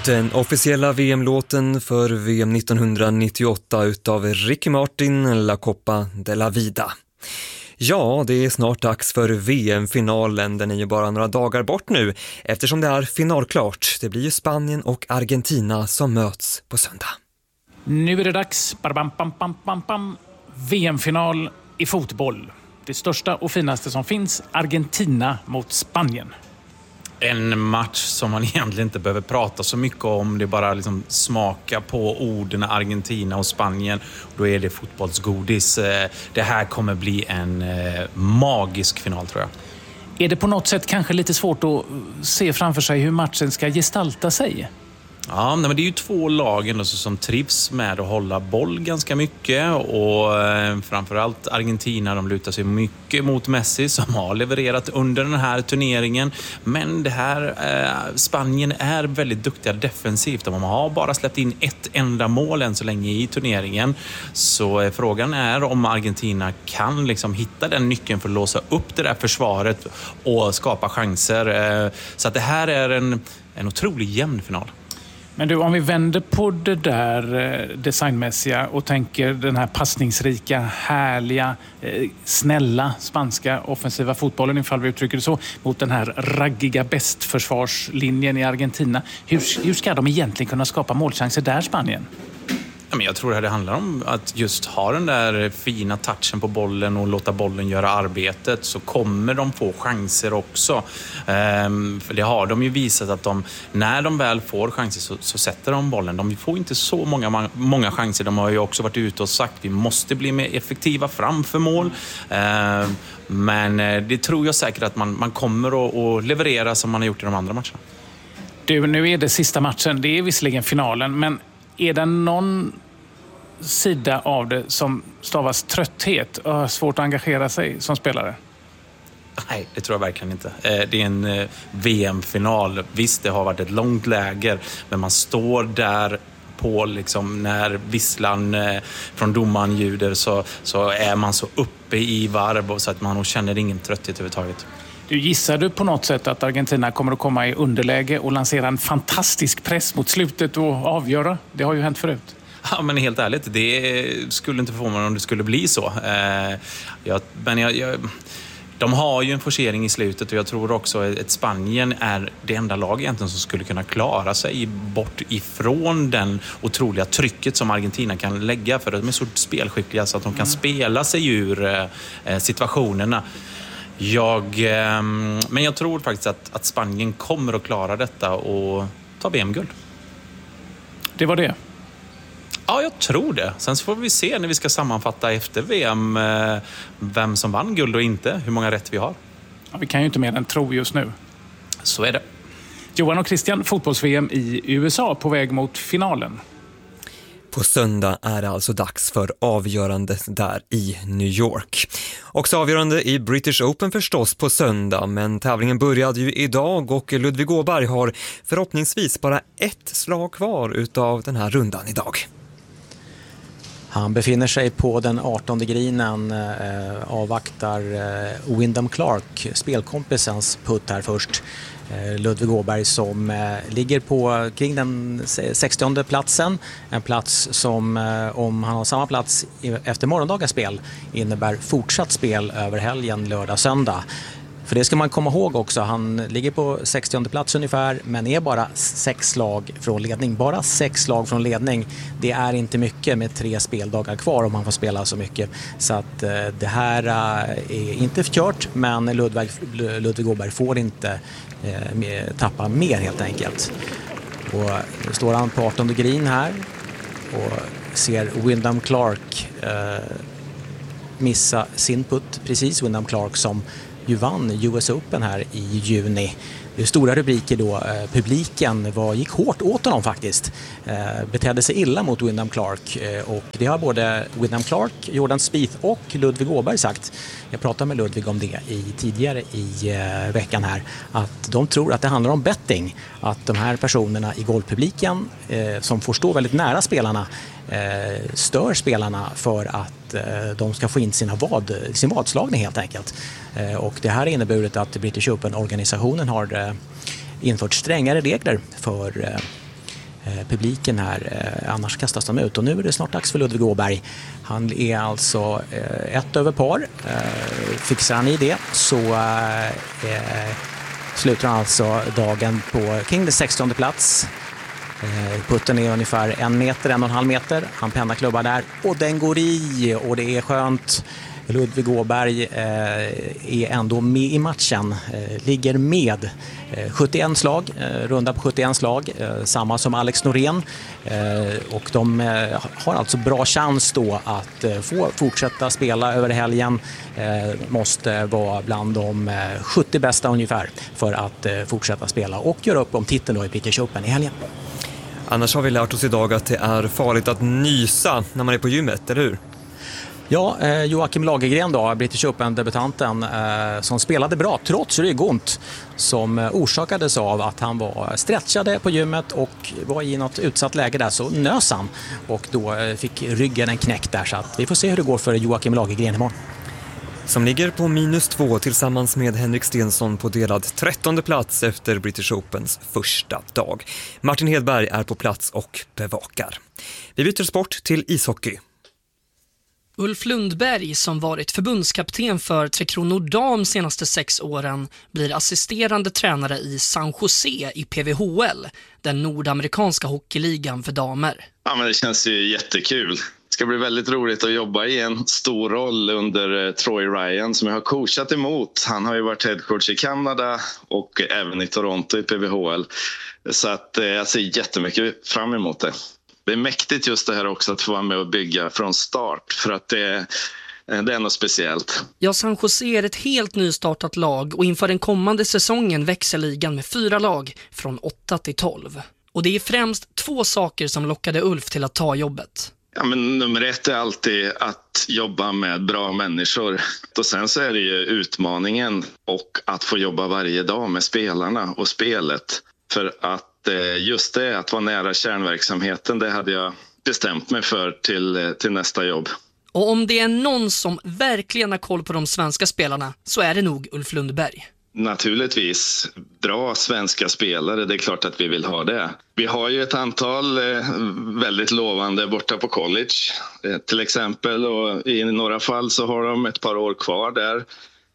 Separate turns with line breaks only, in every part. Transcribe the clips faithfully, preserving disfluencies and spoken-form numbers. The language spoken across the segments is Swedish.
Den officiella V M-låten för V M nittonhundranittioåtta utav Ricky Martin, La Copa de la Vida. Ja, det är snart dags för V M-finalen. Den är ju bara några dagar bort nu eftersom det är finalklart. Det blir ju Spanien och Argentina som möts på söndag.
Nu är det dags. Bam, bam, bam, bam, bam. V M-final i fotboll. Det största och finaste som finns, Argentina mot Spanien.
En match som man egentligen inte behöver prata så mycket om. Det är bara liksom smaka på orden Argentina och Spanien. Då är det fotbollsgodis. Det här kommer bli en magisk final, tror jag.
Är det på något sätt kanske lite svårt att se framför sig hur matchen ska gestalta sig?
Ja, men det är ju två lagen som trivs med att hålla boll ganska mycket och eh, framförallt Argentina, de lutar sig mycket mot Messi som har levererat under den här turneringen. Men det här eh, Spanien är väldigt duktiga defensivt. De har bara släppt in ett enda mål än så länge i turneringen. Så eh, frågan är om Argentina kan liksom hitta den nyckeln för att låsa upp det där försvaret och skapa chanser. Eh, så att det här är en, en otroligt jämn final.
Men du, om vi vänder på det där designmässiga och tänker den här passningsrika, härliga, snälla spanska offensiva fotbollen, ifall vi uttrycker det så, mot den här raggiga bästförsvarslinjen i Argentina. Hur, hur ska de egentligen kunna skapa målchanser där, Spanien?
Jag tror att det handlar om att just ha den där fina touchen på bollen och låta bollen göra arbetet, så kommer de få chanser också. Ehm, för det har de ju visat att de, när de väl får chanser så, så sätter de bollen. De får inte så många, många chanser. De har ju också varit ute och sagt att vi måste bli mer effektiva framför mål. Ehm, men det tror jag säkert att man, man kommer att, att leverera som man har gjort i de andra matcherna.
Du, nu är det sista matchen. Det är visserligen finalen, men är det någon sida av det som stavas trötthet och har svårt att engagera sig som spelare?
Nej, det tror jag verkligen inte. Det är en V M-final. Visst, det har varit ett långt läger, men man står där på liksom, när visslan från domaren ljuder, så, så är man så uppe i varv så att man känner ingen trötthet överhuvudtaget.
Du, gissar du på något sätt att Argentina kommer att komma i underläge och lansera en fantastisk press mot slutet och avgöra? Det har ju hänt förut.
Ja, men helt ärligt, det skulle inte förvåna mig om det skulle bli så. Eh, jag, men jag, jag, de har ju en forcering i slutet och jag tror också att Spanien är det enda lag egentligen som skulle kunna klara sig bort ifrån den otroliga trycket som Argentina kan lägga, för att de är så spelskickliga så att de kan mm. spela sig ur eh, situationerna. Jag, eh, men jag tror faktiskt att, att Spanien kommer att klara detta och ta V M-guld.
Det var det.
Ja, jag tror det. Sen så får vi se när vi ska sammanfatta efter V M eh, vem som vann guld och inte, hur många rätt vi har.
Ja, vi kan ju inte mer än tro just nu.
Så är det.
Johan och Christian, fotbolls-V M i U S A på väg mot finalen.
På söndag är det alltså dags för avgörandet där i New York. Också avgörande i British Open förstås på söndag, men tävlingen började ju idag och Ludvig Åberg har förhoppningsvis bara ett slag kvar utav den här rundan idag.
Han befinner sig på den artonde grinen, eh, avvaktar eh, Wyndham Clark, spelkompisens putt här först. Eh, Ludvig Åberg som eh, ligger på kring den sextionde platsen. En plats som, eh, om han har samma plats i, efter morgondagens spel, innebär fortsatt spel över helgen, lördag, söndag. För det ska man komma ihåg också, han ligger på sextionde plats ungefär, men är bara sex slag från ledning. Bara sex slag från ledning, det är inte mycket med tre speldagar kvar om han får spela så mycket. Så att eh, det här eh, är inte kört, men Ludvig, Ludvig Åberg får inte eh, med, tappa mer helt enkelt. Och nu står han på artonde green här och ser Wyndham Clark eh, missa sin putt, precis. Wyndham Clark som ju vann U S Open här i juni. Det är stora rubriker då. Eh, publiken var, gick hårt åt honom faktiskt. Eh, betedde sig illa mot Wyndham Clark. Eh, och det har både Wyndham Clark, Jordan Spieth och Ludvig Åberg sagt. Jag pratade med Ludvig om det i, tidigare i eh, veckan här. Att de tror att det handlar om betting. Att de här personerna i golfpubliken eh, som får stå väldigt nära spelarna eh, stör spelarna för att eh, de ska få in sina vad, sin vadslagning helt enkelt. Eh, och det här har inneburit att British Open-organisationen har eh, infört strängare regler för, eh, eh, publiken här. Eh, annars kastas de ut. Och nu är det snart dags för Ludvig Åberg. Han är alltså eh, ett över par. Eh, fixar han i det så eh, slutar han alltså dagen på kring det sextonde plats. Eh, putten är ungefär en meter, en och en halv meter. Han pennar klubbar där och den går i och det är skönt. Ludvig Åberg eh, är ändå med i matchen, eh, ligger med eh, sjuttioen slag, eh, runda på sjuttioen slag, eh, samma som Alex Norén eh, och de eh, har alltså bra chans då att eh, få fortsätta spela över helgen, eh, måste vara bland de eh, sjuttio bästa ungefär för att eh, fortsätta spela och göra upp om titeln då i British Open i helgen.
Annars har vi lärt oss idag att det är farligt att nysa när man är på gymmet, eller hur?
Ja, eh, Joakim Lagergren då, British Open-debutanten eh, som spelade bra trots ryggont som eh, orsakades av att han var stretchade på gymmet och var i något utsatt läge där så nös han och då eh, fick ryggen en knäck där så att vi får se hur det går för Joakim Lagergren imorgon.
Som ligger på minus två tillsammans med Henrik Stensson på delad trettonde plats efter British Opens första dag. Martin Hedberg är på plats och bevakar. Vi byter sport till ishockey.
Ulf Lundberg, som varit förbundskapten för Tre Kronor Dam senaste sex åren, blir assisterande tränare i San Jose i P V H L, den nordamerikanska hockeyligan för damer.
Ja, men det känns ju jättekul. Det ska bli väldigt roligt att jobba i en stor roll under Troy Ryan som jag har coachat emot. Han har ju varit headcoach i Kanada och även i Toronto i P V H L. Så att jag ser jättemycket fram emot det. Det är mäktigt just det här också att få vara med och bygga från start för att det, det är något speciellt.
Ja, San Jose är ett helt nystartat lag och inför den kommande säsongen växer ligan med fyra lag från åtta till tolv. Och det är främst två saker som lockade Ulf till att ta jobbet.
Ja, men nummer ett är alltid att jobba med bra människor. Och sen så är det ju utmaningen och att få jobba varje dag med spelarna och spelet. För att just det, att vara nära kärnverksamheten, det hade jag bestämt mig för till, till nästa jobb.
Och om det är någon som verkligen har koll på de svenska spelarna så är det nog Ulf Lundberg.
Naturligtvis bra svenska spelare, det är klart att vi vill ha det. Vi har ju ett antal eh, väldigt lovande borta på college eh, till exempel, och i några fall så har de ett par år kvar där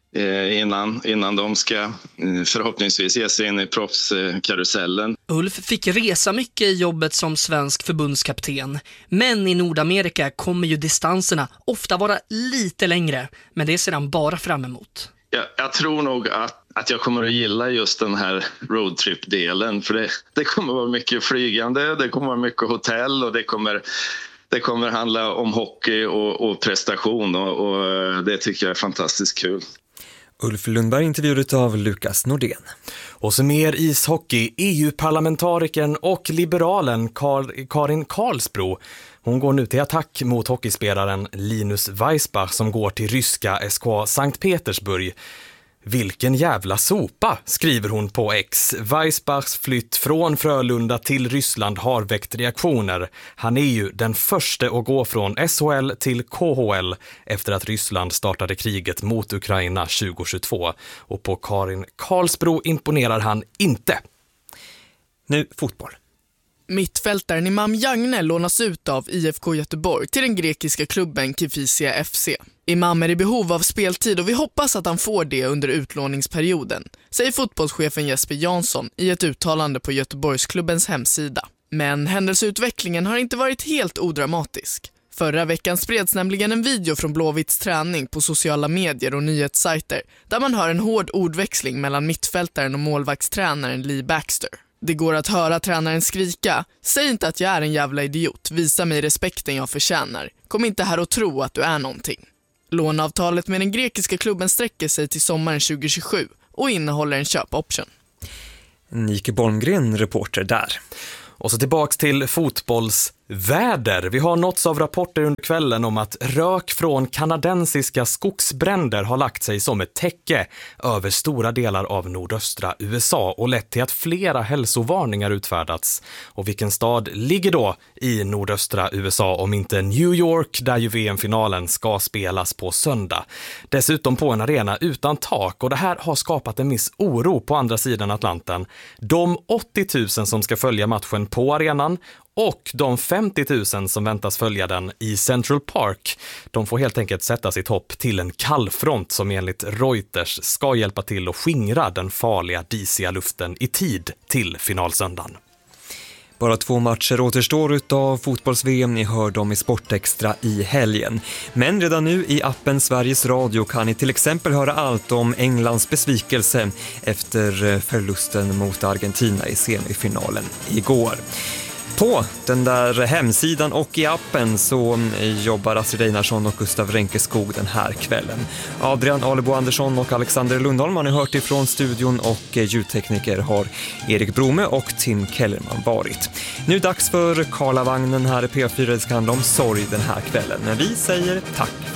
eh, innan, innan de ska eh, förhoppningsvis ge sig in i proffskarusellen.
Ulf fick resa mycket i jobbet som svensk förbundskapten, men i Nordamerika kommer ju distanserna ofta vara lite längre, men det ser han bara fram emot.
Jag, jag tror nog att, att jag kommer att gilla just den här roadtrip-delen. För det, det kommer vara mycket flygande, det kommer vara mycket hotell och det kommer, det kommer handla om hockey och, och prestation. Och, och det tycker jag är fantastiskt kul.
Ulf Lundberg intervjuet av Lukas Nordén.
Och så mer ishockey, E U-parlamentarikern och liberalen Kar- Karin Karlsbro. Hon går nu till attack mot hockeyspelaren Linus Weissbach som går till ryska S K A Sankt Petersburg. Vilken jävla sopa, skriver hon på X. Weissbachs flytt från Frölunda till Ryssland har väckt reaktioner. Han är ju den första att gå från S H L till K H L efter att Ryssland startade kriget mot Ukraina tjugohundratjugotvå. Och på Karin Karlsbro imponerar han inte.
Nu fotboll.
Mittfältaren Imam Jagne lånas ut av I F K Göteborg till den grekiska klubben Kifisia F C. Imam är i behov av speltid och vi hoppas att han får det under utlåningsperioden, säger fotbollschefen Jesper Jansson i ett uttalande på Göteborgsklubbens hemsida. Men händelseutvecklingen har inte varit helt odramatisk. Förra veckan spreds nämligen en video från Blåvitts träning på sociala medier och nyhetssajter där man hör en hård ordväxling mellan mittfältaren och målvaktstränaren Lee Baxter. Det går att höra tränaren skrika: "Säg inte att jag är en jävla idiot, visa mig respekten jag förtjänar. Kom inte här och tro att du är någonting." Låneavtalet med den grekiska klubben sträcker sig till sommaren tjugohundratjugosju och innehåller en köpoption.
Nike Bolmgren, reporter där.
Och så tillbaks till fotbolls Väder. Vi har nåtts av rapporter under kvällen om att rök från kanadensiska skogsbränder har lagt sig som ett täcke över stora delar av nordöstra U S A och lett till att flera hälsovarningar utfärdats. Och vilken stad ligger då i nordöstra U S A om inte New York, där ju V M-finalen ska spelas på söndag. Dessutom på en arena utan tak, och det här har skapat en viss oro på andra sidan Atlanten. De åttio tusen som ska följa matchen på arenan och de femtio tusen som väntas följa den i Central Park, de får helt enkelt sätta sitt hopp till en kallfront som enligt Reuters ska hjälpa till att skingra den farliga disiga luften i tid till finalsöndagen.
Bara två matcher återstår utav fotbolls-V M. Ni hör dem i Sportextra i helgen. Men redan nu i appen Sveriges Radio kan ni till exempel höra allt om Englands besvikelse efter förlusten mot Argentina i semifinalen igår. På den där hemsidan och i appen så jobbar Astrid Einarsson och Gustav Renkeskog den här kvällen. Adrian Alebo Andersson och Alexander Lundholm har ni hört ifrån studion, och ljudtekniker har Erik Brome och Tim Kellerman varit. Nu dags för Karlavagnen här i P fyra. Det ska handla om sorg den här kvällen, men vi säger tack